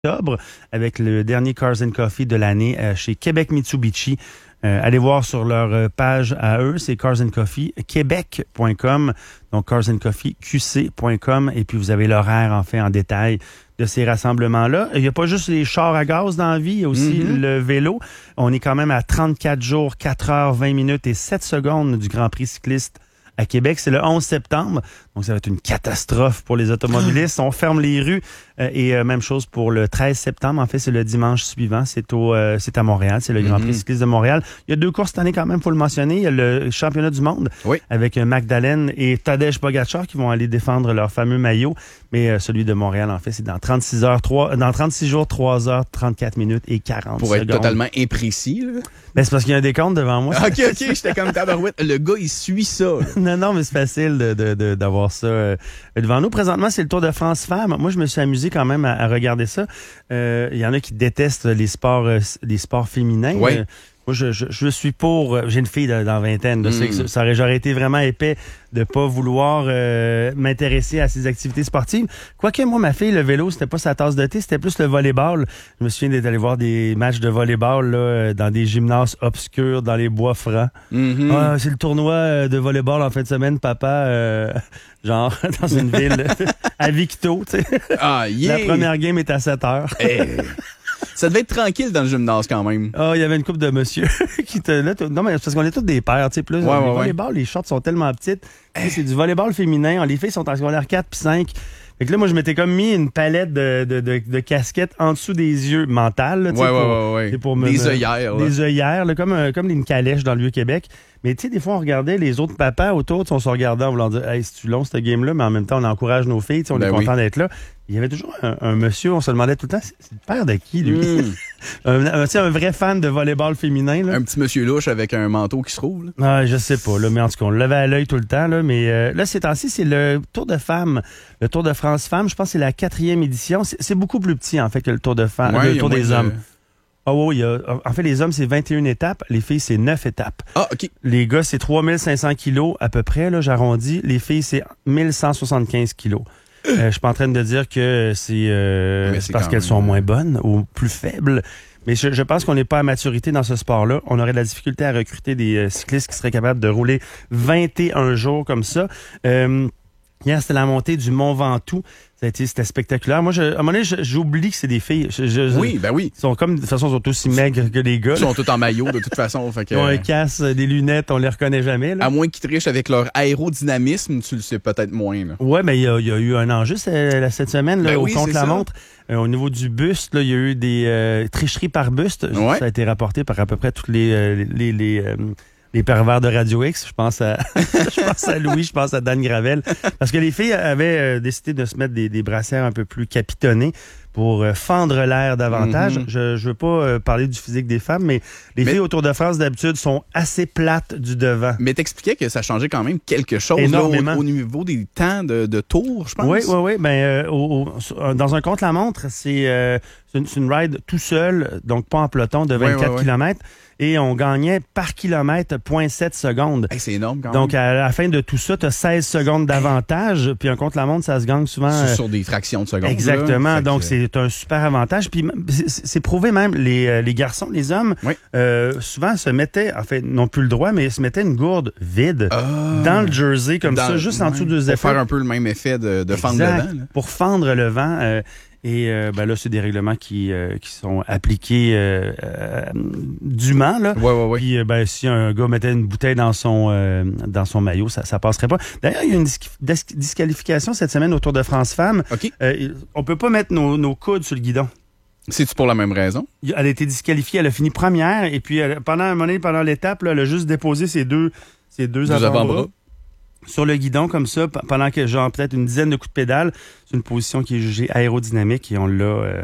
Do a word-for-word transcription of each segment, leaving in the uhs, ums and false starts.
octobre avec le dernier Cars and Coffee de l'année euh, chez Québec Mitsubishi. Euh, allez voir sur leur page à eux, c'est Cars and Coffee québec point com, donc Cars and Coffee Q C point com, et puis vous avez l'horaire en fait en détail de ces rassemblements-là. Il n'y a pas juste les chars à gaz dans la vie, il y a aussi mm-hmm. le vélo. On est quand même à trente-quatre jours, quatre heures, vingt minutes et sept secondes du Grand Prix cycliste à Québec. C'est le onze septembre, donc ça va être une catastrophe pour les automobilistes. On ferme les rues euh, et euh, même chose pour le treize septembre. En fait, c'est le dimanche suivant. C'est au, euh, c'est à Montréal. C'est le Grand Prix mm-hmm. cycliste de Montréal. Il y a deux courses cette année quand même, faut le mentionner. Il y a le championnat du monde oui. avec euh, Magdalene et Tadej Pogacar qui vont aller défendre leur fameux maillot. Mais euh, celui de Montréal, en fait, c'est dans trente-six heures, trois, dans trente-six jours, trois heures, trente-quatre minutes et quarante Pour secondes. Pour être totalement imprécis, là. Ben, c'est parce qu'il y a un décompte devant moi. OK, OK, j'étais comme tabarouette. Le gars, il suit ça. Là. non, non, mais c'est facile de, de, de, d'avoir ça euh, devant nous. Présentement, c'est le Tour de France Femmes. Moi, je me suis amusé quand même à, à regarder ça. Il euh, y en a qui détestent les sports, euh, les sports féminins. Oui. Euh, Moi, je, je, je suis pour... Euh, j'ai une fille dans la vingtaine. Là, mm. ça, ça aurait, j'aurais été vraiment épais de pas vouloir euh, m'intéresser à ces activités sportives. Quoique, moi, ma fille, le vélo, c'était pas sa tasse de thé, c'était plus le volleyball. Je me souviens d'être allé voir des matchs de volleyball là, dans des gymnases obscurs, dans les bois francs. Mm-hmm. Ah, c'est le tournoi de volleyball en fin de semaine, papa. Euh, genre, dans une ville à Victo, tu sais. Ah, yeah. La première game est à sept heures. Hey. Ça devait être tranquille dans le gymnase quand même. Ah, oh, il y avait une couple de monsieur qui te là, non mais parce qu'on est tous des pères, tu sais plus. Ouais, les ouais, volleyball, ouais. Les shorts sont tellement petites. Hey. C'est du volleyball féminin, les filles sont en secondaire quatre puis cinq. Fait que là, moi, je m'étais comme mis une palette de, de, de, de casquettes en dessous des yeux mentales. Là, ouais, pour, ouais, ouais, ouais. Pour me, des œillères. Des œillères, là, comme, euh, comme une calèche dans le Vieux-Québec. Mais tu sais, des fois, on regardait les autres papas autour, on se regardait en voulant dire « Hey, c'est-tu long, cette game-là? » Mais en même temps, on encourage nos filles, on ben est oui. content d'être là. Il y avait toujours un, un monsieur, on se demandait tout le temps, c'est, c'est le père de qui, lui? Mm. un, un, un vrai fan de volleyball féminin. Là. Un petit monsieur louche avec un manteau qui se roule. Là. Ah, je sais pas, là, mais en tout cas, on le levait à l'œil tout le temps. Là, mais euh, là, ces temps-ci, c'est le Tour de femmes. Le Tour de France femmes, je pense que c'est la quatrième édition. C'est, c'est beaucoup plus petit, en fait, que le Tour de femmes, ouais, le Tour des de... hommes. Ah oh, oui, il y a, en fait, les hommes, c'est vingt et une étapes. Les filles, c'est neuf étapes. Ah, OK. Les gars, c'est trois mille cinq cents kilos à peu près, là, j'arrondis. Les filles, c'est mille cent soixante-quinze kilos. Euh, je suis pas en train de dire que c'est, euh, c'est, c'est parce qu'elles même... sont moins bonnes ou plus faibles. Mais je, je pense qu'on n'est pas à maturité dans ce sport-là. On aurait de la difficulté à recruter des euh, cyclistes qui seraient capables de rouler vingt et un jours comme ça. Euh, hier, c'était la montée du Mont Ventoux. Ça a été, c'était spectaculaire. Moi, je, à un moment donné, je, j'oublie que c'est des filles. Je, je, oui, ben oui. Ils sont comme, de toute façon, ils sont aussi maigres que les gars. Ils sont tous en maillot, de toute façon. Fait que... Ils ont un casque, des lunettes, on les reconnaît jamais. Là. À moins qu'ils trichent avec leur aérodynamisme, tu le sais peut-être moins. Là. Ouais, mais il y a, y a eu un enjeu cette semaine, là, ben au oui, contre-la-montre. Euh, au niveau du buste, là, il y a eu des euh, tricheries par buste. Ouais. Ça a été rapporté par à peu près toutes les... Euh, les, les euh, les pervers de Radio X, je pense à je pense à Louis, je pense à Dan Gravel. Parce que les filles avaient euh, décidé de se mettre des, des brassières un peu plus capitonnés pour euh, fendre l'air davantage. Mm-hmm. Je je veux pas euh, parler du physique des femmes, mais les mais, filles au Tour de France, d'habitude, sont assez plates du devant. Mais t'expliquais que ça changeait quand même quelque chose énormément. Là, au, au niveau des temps de, de tour, je pense. Oui, oui, oui. Ben, euh, au, au, dans un contre-la-montre, c'est, euh, c'est, une, c'est une ride tout seul, donc pas en peloton, de vingt-quatre oui, oui, kilomètres. Et on gagnait par kilomètre zéro virgule sept secondes. Hey, c'est énorme quand Donc, même. à la fin de tout ça, tu as seize secondes d'avantage. Puis un contre-la-montre, ça se gagne souvent... Sur, sur des fractions de secondes. Exactement. Là. Donc, que... c'est un super avantage. Puis c'est, c'est prouvé même, les, les garçons, les hommes, oui. euh, souvent se mettaient, en fait, n'ont plus le droit, mais se mettaient une gourde vide oh. dans le jersey, comme dans, ça, juste ouais. en dessous de deux épaules. efforts. Pour faire un peu le même effet de, de fendre le vent. Là. Pour fendre le vent. Euh, Et euh, ben là, c'est des règlements qui euh, qui sont appliqués euh, euh, dûment là. Ouais, ouais, ouais. Puis euh, ben si un gars mettait une bouteille dans son euh, dans son maillot, ça ça passerait pas. D'ailleurs, il y a une dis- dis- disqualification cette semaine au Tour de France femmes. OK. Euh, on peut pas mettre nos, nos coudes sur le guidon. C'est-tu pour la même raison? Elle a été disqualifiée, elle a fini première et puis elle, pendant un moment donné, pendant l'étape, là, elle a juste déposé ses deux ses deux, deux avant-bras. avant-bras. Sur le guidon comme ça, pendant que genre peut-être une dizaine de coups de pédale, c'est une position qui est jugée aérodynamique et on l'a, euh,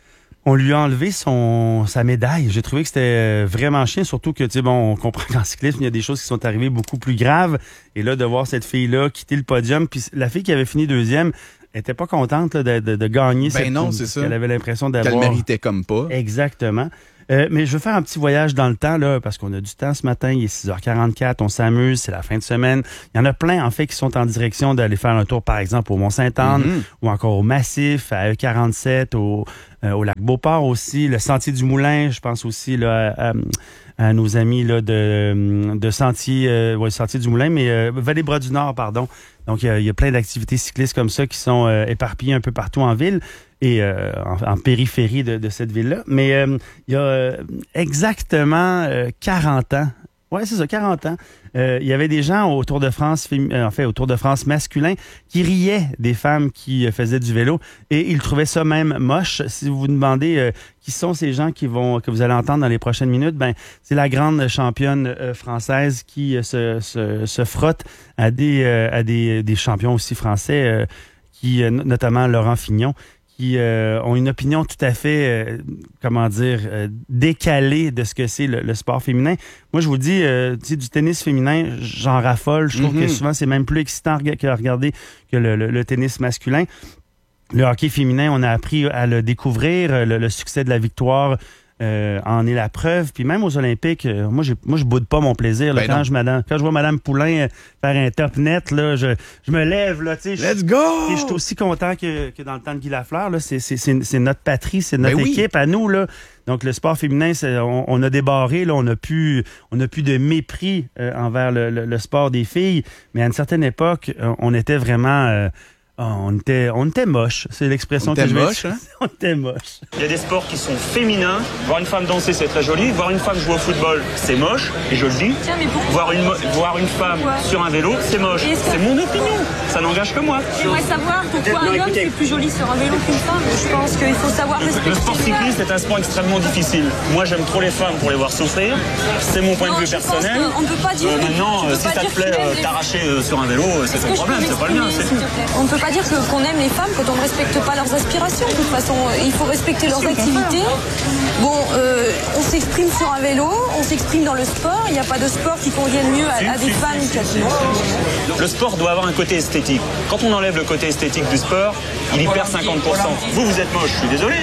on lui a enlevé son sa médaille. J'ai trouvé que c'était vraiment chiant, surtout que tu sais bon, on comprend qu'en cyclisme il y a des choses qui sont arrivées beaucoup plus graves et là de voir cette fille-là quitter le podium, puis la fille qui avait fini deuxième était pas contente là, de, de, de gagner. Ben cette non, course, c'est ça. Elle avait l'impression d'avoir. Qu'elle méritait comme pas. Exactement. Euh, mais je veux faire un petit voyage dans le temps, là, parce qu'on a du temps ce matin, il est six heures quarante-quatre, on s'amuse, c'est la fin de semaine. Il y en a plein, en fait, qui sont en direction d'aller faire un tour, par exemple, au Mont-Sainte-Anne, mm-hmm. ou encore au Massif, à E quarante-sept, au, euh, au lac Beauport aussi, le Sentier du Moulin, je pense aussi là, à, à, à nos amis là, de, de Sentier, euh, ouais, Sentier du Moulin, mais euh, Vallée-Bras-du-Nord, pardon. Donc, il y a, il y a plein d'activités cyclistes comme ça qui sont euh, éparpillées un peu partout en ville et euh, en, en périphérie de, de cette ville-là. Mais euh, il y a euh, exactement euh, quarante ans, ouais, c'est ça, quarante ans, euh, il y avait des gens au Tour de France, en fait, au Tour de France masculin, qui riaient des femmes qui faisaient du vélo et ils trouvaient ça même moche. Si vous vous demandez euh, qui sont ces gens qui vont que vous allez entendre dans les prochaines minutes, ben c'est la grande championne euh, française qui euh, se, se, se frotte à des euh, à des, des champions aussi français, euh, qui euh, notamment Laurent Fignon, qui euh, ont une opinion tout à fait, euh, comment dire, euh, décalée de ce que c'est le, le sport féminin. Moi, je vous dis, euh, tu sais, du tennis féminin, j'en raffole. Je trouve mm-hmm. que souvent, c'est même plus excitant à regarder que le, le, le tennis masculin. Le hockey féminin, on a appris à le découvrir. Le, le succès de la victoire euh, en est la preuve. Puis même aux Olympiques, euh, moi, j'ai, moi, je boude pas mon plaisir. Là, ben quand, je, madame, quand je vois Mme Poulain euh, faire un top net, là, je, je me lève. Là, tu sais, Let's go! Et je suis aussi content que, que dans le temps de Guy Lafleur. Là, c'est, c'est, c'est, c'est notre patrie, c'est notre ben équipe oui. à nous. Là. Donc, le sport féminin, c'est, on, on a débarré. Là, on n'a plus, on a plus de mépris euh, envers le, le, le sport des filles. Mais à une certaine époque, euh, on était vraiment... Euh, Oh, on était, on était moche, c'est l'expression on que je vais moche, hein? On était moche. Il y a des sports qui sont féminins. Voir une femme danser, c'est très joli. Voir une femme jouer au football, c'est moche, et je le dis. Tiens, mais voir une, voir une femme pourquoi? Sur un vélo, c'est moche. C'est mon opinion. Ça n'engage que moi. J'aimerais savoir pourquoi un homme est plus joli sur un vélo qu'une femme. Je pense qu'il faut savoir respecter. Le sport cycliste est un sport extrêmement difficile. Moi, j'aime trop les femmes pour les voir souffrir. C'est mon point non, de vue personnel. On ne peut pas dire. Euh, maintenant, si ça te plaît euh, t'arracher euh, sur un vélo, c'est ton problème, c'est pas le mien. C'est tout. On ne peut pas dire que, qu'on aime les femmes quand on ne respecte pas leurs aspirations. De toute façon, il faut respecter leurs activités. Bon, euh, on s'exprime sur un vélo, on s'exprime dans le sport. Il n'y a pas de sport qui convienne mieux à, à des femmes qu'à d'autres. Le sport doit avoir un côté esthétique. Quand on enlève le côté esthétique du sport, il y perd cinquante pour cent. Vous, vous êtes moche, je suis désolé.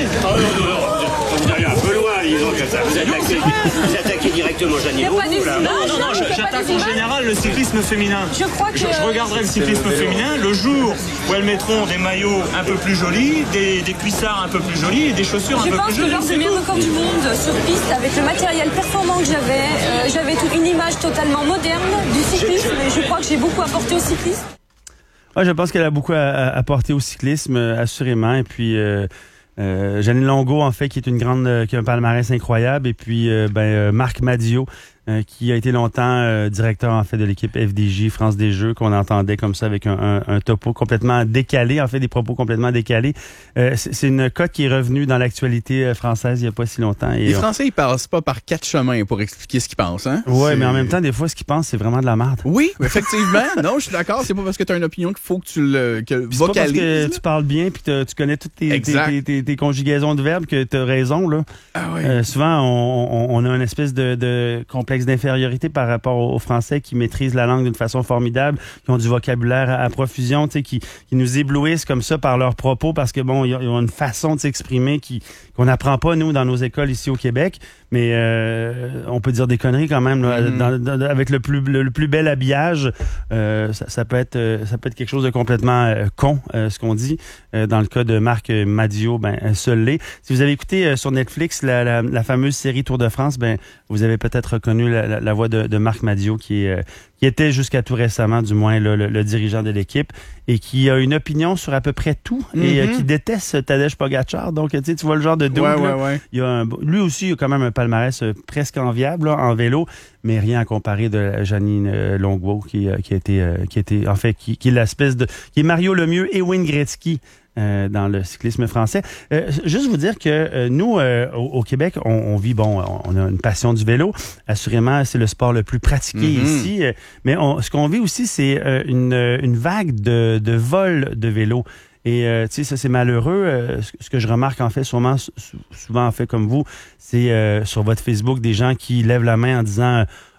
Vous allez un peu loin, disons, comme ça. Vous attaquez, vous attaquez directement Jeannie Roux, là. Non, non, non, j'attaque en général le cyclisme féminin. Je crois que... Je, je regarderai le cyclisme féminin le jour où elles mettront des maillots un peu plus jolis, des, des cuissards un peu plus jolis et des chaussures un je peu plus jolies. Je pense que lors de mes records du monde sur piste, avec le matériel performant que j'avais, euh, j'avais toute une image totalement moderne du cyclisme et je crois que j'ai beaucoup apporté au cyclisme. Ouais, je pense qu'elle a beaucoup apporté au cyclisme, assurément. Et puis... Euh... Euh, Janine Longo, en fait, qui est une grande, euh, qui a un palmarès incroyable, et puis euh, ben, euh, Marc Madio, euh, qui a été longtemps euh, directeur, en fait, de l'équipe F D J, France des Jeux, qu'on entendait comme ça avec un, un, un topo complètement décalé, en fait, des propos complètement décalés. Euh, c'est, c'est une cote qui est revenue dans l'actualité euh, française il n'y a pas si longtemps. Et les on... Français, ils passent pas par quatre chemins pour expliquer ce qu'ils pensent, hein? Oui, mais en même temps, des fois, ce qu'ils pensent, c'est vraiment de la merde. Oui, effectivement. Non, je suis d'accord. C'est pas parce que tu as une opinion qu'il faut que tu le que vocalises. C'est pas parce que tu parles bien puis tu connais toutes tes, tes, tes, tes, tes conjugaisons de verbes que tu as raison, là. Ah oui. Euh, souvent, on, on, on a une espèce de, de complexe d'infériorité par rapport aux Français qui maîtrisent la langue d'une façon formidable, qui ont du vocabulaire à, à profusion, tu sais, qui, qui nous éblouissent comme ça par leurs propos parce que bon, ils ont une façon de s'exprimer qui qu'on n'apprend pas nous dans nos écoles ici au Québec, mais euh, on peut dire des conneries quand même là, mm-hmm. dans, dans, avec le plus le, le plus bel habillage, euh, ça, ça peut être ça peut être quelque chose de complètement euh, con euh, ce qu'on dit. Euh, dans le cas de Marc Madio, ben seul l'est. Si vous avez écouté euh, sur Netflix la, la, la fameuse série Tour de France, ben vous avez peut-être reconnu la, la, la voix de, de Marc Madio qui est euh, qui était jusqu'à tout récemment, du moins, là, le, le dirigeant de l'équipe, et qui a une opinion sur à peu près tout, mm-hmm. et euh, qui déteste Tadej Pogacar. Donc, tu sais, tu vois le genre de dude, ouais, là. Ouais, ouais. Il y a un, lui aussi, il a quand même un palmarès euh, presque enviable, là, en vélo, mais rien à comparer de Janine euh, Longo, qui, euh, qui a été, euh, qui a été, en fait, qui, qui est l'espèce de, qui est Mario Lemieux et Wayne Gretzky. Euh, dans le cyclisme français. Euh, juste vous dire que euh, nous, euh, au, au Québec, on, on vit, bon, on a une passion du vélo. Assurément, c'est le sport le plus pratiqué mm-hmm. ici. Euh, mais on, ce qu'on vit aussi, c'est euh, une, une vague de, de vol de vélo. Et euh, tu sais, ça c'est malheureux. Euh, ce, ce que je remarque en fait, sûrement, souvent en fait comme vous, c'est euh, sur votre Facebook des gens qui lèvent la main en disant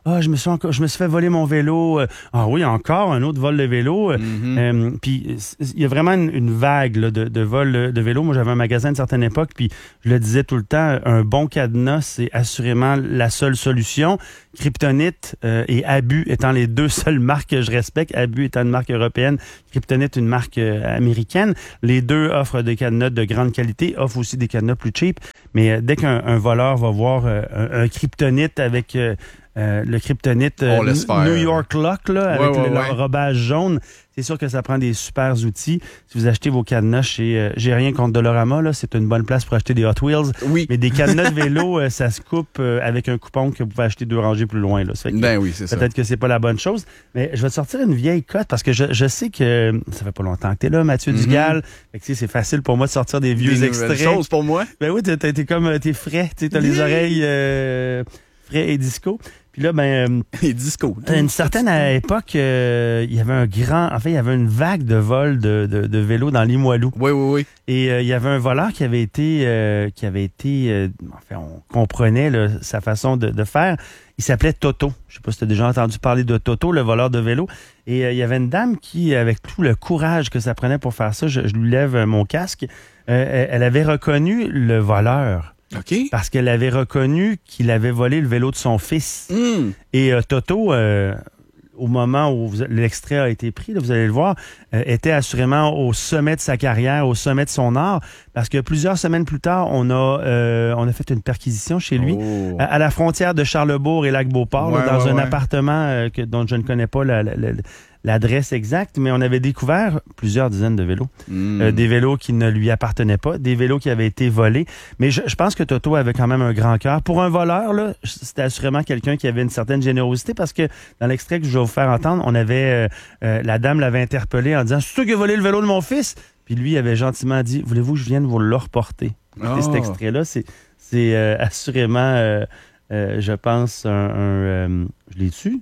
ah, je me suis encore, je me suis fait voler mon vélo. Ah oui, encore un autre vol de vélo. Mm-hmm. Euh, puis il y a vraiment une, une vague là, de, de vol de vélo. Moi, j'avais un magasin à une certaine époque, puis je le disais tout le temps, un bon cadenas, c'est assurément la seule solution. Kryptonite euh, et Abus étant les deux seules marques que je respecte, Abus étant une marque européenne, Kryptonite une marque euh, américaine. Les deux offrent des cadenas de grande qualité, offrent aussi des cadenas plus cheap. Mais euh, dès qu'un un voleur va voir euh, un, un Kryptonite avec euh, euh, le Kryptonite euh, New York Lock là, ouais, avec ouais, le ouais. robage jaune, c'est sûr que ça prend des super outils. Si vous achetez vos cadenas chez euh, j'ai rien contre Dolorama, là, c'est une bonne place pour acheter des Hot Wheels. Oui. Mais des cadenas de vélo, euh, ça se coupe euh, avec un coupon que vous pouvez acheter deux rangées plus loin. Là. Ça fait que, ben oui, c'est ça. peut-être que c'est pas la bonne chose. Mais je vais te sortir une vieille cote parce que je, je sais que ça fait pas longtemps que t'es là, Mathieu mm-hmm. Dugal. Fait que, c'est facile pour moi de sortir des vieux des extraits. Des choses pour moi. Ben oui, t'es, t'es comme t'es frais. T'as yeah. les oreilles euh, frais et disco. Puis là, ben, les discos. À une certaine époque, euh, il y avait un grand, en fait, il y avait une vague de vols de, de, de vélos dans Limoilou. Oui, oui, oui. Et euh, il y avait un voleur qui avait été, euh, qui avait été, euh, enfin, on comprenait là, sa façon de, de faire. Il s'appelait Toto. Je sais pas si tu as déjà entendu parler de Toto, le voleur de vélo. Et euh, il y avait une dame qui, avec tout le courage que ça prenait pour faire ça, je, je lui lève mon casque. Euh, elle avait reconnu le voleur. Okay. Parce qu'elle avait reconnu qu'il avait volé le vélo de son fils. Mm. Et euh, Toto, euh, au moment où vous, l'extrait a été pris, là, vous allez le voir, euh, était assurément au sommet de sa carrière, au sommet de son art, parce que plusieurs semaines plus tard, on a euh, on a fait une perquisition chez lui, oh. à, à la frontière de Charlesbourg et Lac-Beauport, ouais, là, dans ouais, un ouais. appartement euh, que, dont je ne connais pas la, la, la, l'adresse exacte, mais on avait découvert plusieurs dizaines de vélos. Mm. Euh, des vélos qui ne lui appartenaient pas, des vélos qui avaient été volés. Mais je, je pense que Toto avait quand même un grand cœur. Pour un voleur, là, c'était assurément quelqu'un qui avait une certaine générosité parce que dans l'extrait que je vais vous faire entendre, on avait euh, euh, la dame l'avait interpellé en disant « C'est toi qui as volé le vélo de mon fils? » Puis lui avait gentiment dit « Voulez-vous que je vienne vous le reporter? » Oh. Et cet extrait-là, c'est, c'est euh, assurément, euh, euh, je pense, un... un euh, je l'ai tu?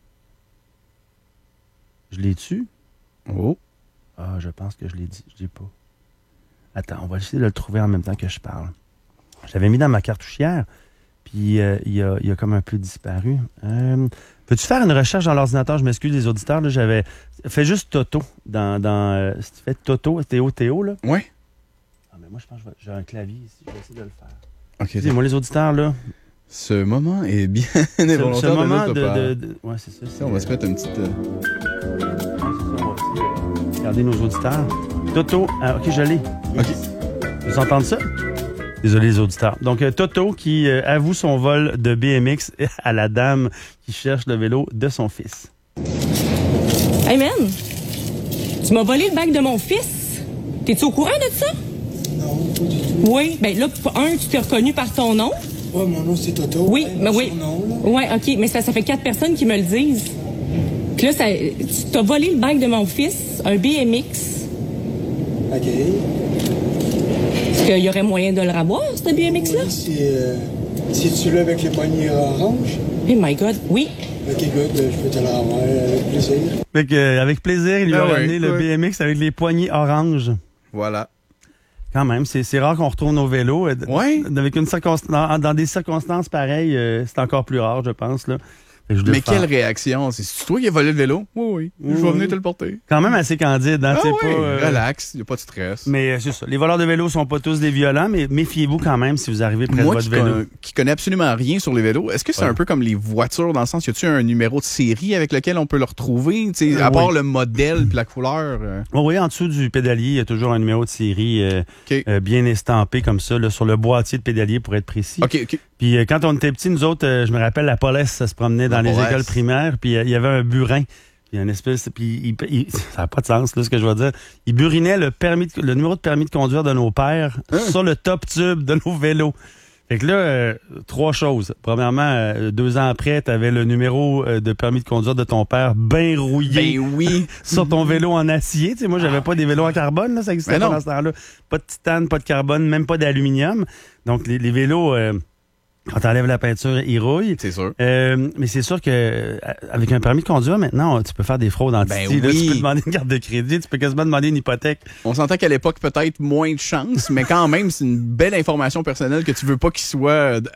Je l'ai tu? Oh. Ah, je pense que je l'ai dit. Je l'ai pas. Attends, on va essayer de le trouver en même temps que je parle. Je l'avais mis dans ma cartouchière, puis euh, il, a, il a comme un peu disparu. Euh, peux-tu faire une recherche dans l'ordinateur? Je m'excuse, les auditeurs. Là, j'avais fait juste Toto. Dans, dans, euh, si tu fais Toto, T O T O, là. Oui. Ah, mais moi, je pense que j'ai un clavier ici. Je vais essayer de le faire. OK. Dis-moi, les auditeurs, là. Ce moment est bien Ce, involontaire ce moment de, de, de, de, de... Ouais, c'est ça. C'est, on va se mettre une petite... Euh... Regardez nos auditeurs. Toto, ah, OK, je l'ai. OK. Vous entendez ça? Désolé les auditeurs. Donc, euh, Toto qui euh, avoue son vol de B M X à la dame qui cherche le vélo de son fils. Hey man, tu m'as volé le bac de mon fils. T'es-tu au courant de ça? Non, pas du tout. Oui, ben là, un, tu t'es reconnu par ton nom. Ouais, mon nom c'est Toto. Oui, ouais, mais oui. Son nom, là. Ouais, OK, mais ça, ça fait quatre personnes qui me le disent. Puis là, ça, tu t'as volé le bac de mon fils, un B M X. OK. Est-ce qu'il y aurait moyen de le ravoir, ce B M X-là? Oui, c'est, euh, c'est-tu là avec les poignées oranges? Oh my God, oui. OK, good, je peux te le ravoir avec plaisir. Fait que, euh, avec plaisir, il lui ah a ouais, ramené ouais. le B M X avec les poignées oranges. Voilà. Quand même, c'est, c'est rare qu'on retrouve nos vélos. Euh, Ouais. Avec une circonstance, dans, dans des circonstances pareilles, euh, c'est encore plus rare, je pense, là. Je Mais quelle réaction? C'est toi qui as volé le vélo? Oui, oui. Oui, je vais oui. venir te le porter. Quand même assez candide, hein? Ah c'est oui, pas, euh, relax, il n'y a pas de stress. Mais euh, c'est ça. Les voleurs de vélo sont pas tous des violents, mais méfiez-vous quand même si vous arrivez près Moi de qui, votre vélo. con- qui connais absolument rien sur les vélos, est-ce que c'est Ouais. un peu comme les voitures dans le sens, y a-tu un numéro de série avec lequel on peut le retrouver? T'sais, à Euh, part oui. le modèle puis la couleur. euh, Oh oui, en dessous du pédalier, il y a toujours un numéro de série euh, OK. euh, bien estampé comme ça, là, sur le boîtier de pédalier pour être précis. OK, OK. Puis euh, quand on était petits, nous autres, euh, je me rappelle, la police, ça se promenait dans La les police. écoles primaires, puis euh, il y avait un burin. Puis une espèce, puis il, il- ça n'a pas de sens, là, ce que je veux dire. Il burinait le permis, de- le numéro de permis de conduire de nos pères Hein? sur le top tube de nos vélos. Fait que là, euh, trois choses. Premièrement, euh, deux ans après, tu avais le numéro euh, de permis de conduire de ton père bien rouillé Ben oui. sur ton vélo en acier. Tu sais, moi, j'avais pas des vélos en carbone, là, ça existait Ben pas non. dans ce temps-là. Pas de titane, pas de carbone, même pas d'aluminium. Donc, les, les vélos, euh, quand t'enlèves la peinture, ils rouillent. C'est sûr. Euh, mais c'est sûr que euh, avec un permis de conduire, maintenant, tu peux faire des fraudes en Ben Titi, là. oui. Tu peux demander une carte de crédit, tu peux quasiment demander une hypothèque. On s'entend qu'à l'époque, peut-être moins de chance, mais quand même, c'est une belle information personnelle que tu veux pas qu'il soit euh,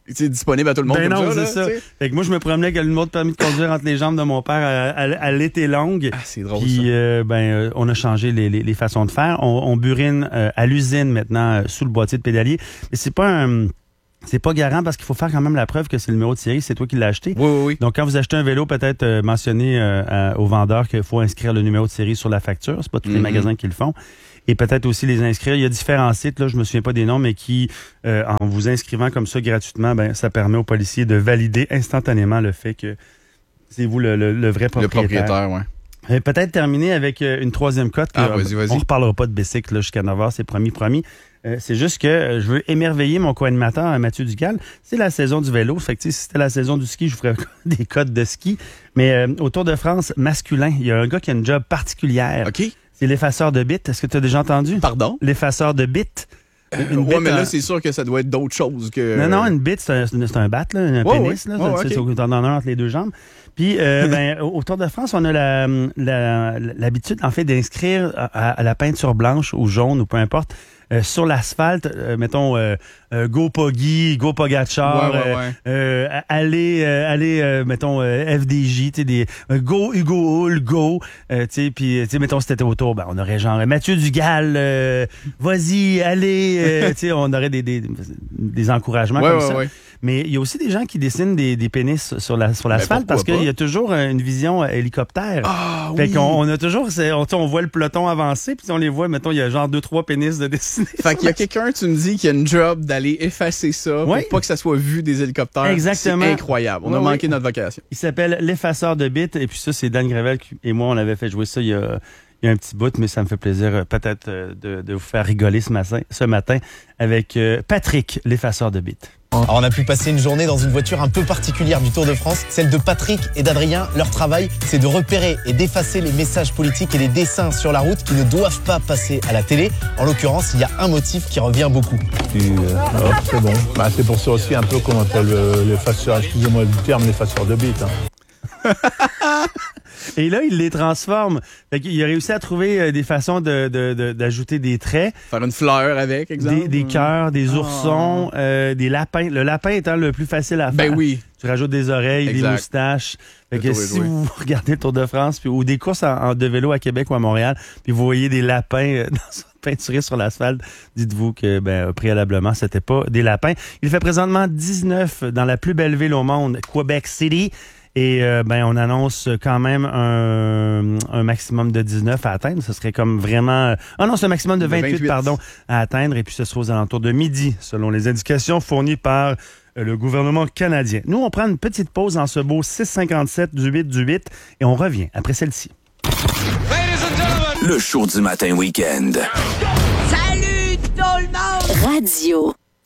c'est disponible à tout le monde Ben comme non, ça. c'est là, ça. t'sais. Fait que moi, je me promenais avec le numéro de permis de conduire entre les jambes de mon père à, à, à l'été longue. Ah, c'est drôle, Puis, ça. euh, ben, euh, on a changé les, les, les façons de faire. On, on burine euh, à l'usine maintenant euh, sous le boîtier de pédalier. Mais c'est pas un... C'est pas garant parce qu'il faut faire quand même la preuve que c'est le numéro de série, c'est toi qui l'as acheté. Oui, oui, oui. Donc, quand vous achetez un vélo, peut-être euh, mentionner euh, à, au vendeur qu'il faut inscrire le numéro de série sur la facture. C'est pas tous les Mm-hmm. magasins qui le font. Et peut-être aussi les inscrire. Il y a différents sites, là, je me souviens pas des noms, mais qui, euh, en vous inscrivant comme ça gratuitement, ben, ça permet aux policiers de valider instantanément le fait que c'est vous le, le, le vrai Le propriétaire. propriétaire, ouais. Euh, Peut-être terminer avec euh, une troisième cote. Ah, Euh, vas-y, vas-y. On reparlera pas de bicycle là, jusqu'à neuf heures, c'est promis, promis. Euh, c'est juste que euh, je veux émerveiller mon co-animateur euh, Mathieu Dugal. C'est la saison du vélo. Fait que, tu sais, si c'était la saison du ski, je vous ferais des cotes de ski. Mais euh, au Tour de France masculin, il y a un gars qui a une job particulière. OK. C'est l'effaceur de bits. Est-ce que tu as déjà entendu? Pardon? L'effaceur de bits. Une Ouais, bite, mais euh, là, c'est sûr que ça doit être d'autres choses que... Non, non, une bite, c'est un, c'est un bat, là, un Ouais, pénis. ouais. Là, Ouais, c'est ouais, c'est ok. au- t'en as un entre les deux jambes. Puis, euh, ben, au au Tour de France, on a la, la- l'habitude, en fait, d'inscrire à, à la peinture blanche ou jaune ou peu importe, euh, sur l'asphalte, euh, mettons, euh, euh, Go Poggi, Go Pogacar, Ouais, ouais, euh, ouais. euh, allez, euh, allez, euh, mettons, euh, F D J, tu sais, des euh, Go Hugo Hull, Go, euh, tu sais, puis, tu sais, mettons, si c'était autour, ben, on aurait genre Mathieu Dugal, euh, vas-y, allez, euh, tu sais, on aurait des, des, des encouragements Ouais, comme ouais, ça. ouais. Mais il y a aussi des gens qui dessinent des, des pénis sur la sur l'asphalte pourquoi parce qu'il pas? y a toujours euh, une vision euh, hélicoptère. Ah, Fait oui. qu'on on a toujours, c'est- on, tu sais, on voit le peloton avancer, puis on les voit, mettons, il y a genre deux, trois pénis de dessinés. Fait qu'il y a quelqu'un, tu me dis, qui a une job d'aller effacer ça Oui. pour pas que ça soit vu des hélicoptères. Exactement. C'est incroyable. On a Oui, manqué oui. notre vocation. Il s'appelle l'effaceur de bits, et puis ça, c'est Dan Gravel qui- et moi, on avait fait jouer ça il y a, il y a un petit bout, mais ça me fait plaisir euh, peut-être euh, de, de vous faire rigoler ce matin, ce matin avec euh, Patrick, l'effaceur de bits. Alors on a pu passer une journée dans une voiture un peu particulière du Tour de France, celle de Patrick et d'Adrien. Leur travail, c'est de repérer et d'effacer les messages politiques et les dessins sur la route qui ne doivent pas passer à la télé. En l'occurrence, il y a un motif qui revient beaucoup. Puis, euh, hop, c'est bon. Bah, c'est pour ça aussi un peu qu'on appelle euh, l'effaceur, excusez-moi le terme, l'effaceur de bits. Hein. Et là, il les transforme. Fait qu'il a réussi à trouver euh, des façons de, de, de- d'ajouter des traits. Faire une fleur avec, exemple. Des, des cœurs, des oursons, euh, des lapins. Le lapin étant le plus facile à faire. Ben oui. Tu rajoutes des oreilles, Exact. des moustaches. Fait Le que tour est si joué. vous regardez le Tour de France puis, ou des courses en, en de vélo à Québec ou à Montréal, puis vous voyez des lapins euh, dans, peinturés sur l'asphalte, dites-vous que ben, préalablement, c'était pas des lapins. Il fait présentement dix-neuf dans la plus belle ville au monde, Quebec City. Et euh, ben on annonce quand même un, un maximum de dix-neuf à atteindre. Ce serait comme vraiment... Ah non, c'est un maximum de De vingt-huit, vingt-huit. pardon, à atteindre. Et puis ce sera aux alentours de midi, selon les indications fournies par euh, le gouvernement canadien. Nous, on prend une petite pause dans ce beau six cinquante-sept du huit du huit et on revient après celle-ci. Le show du matin week-end. Salut tout le monde! Radio.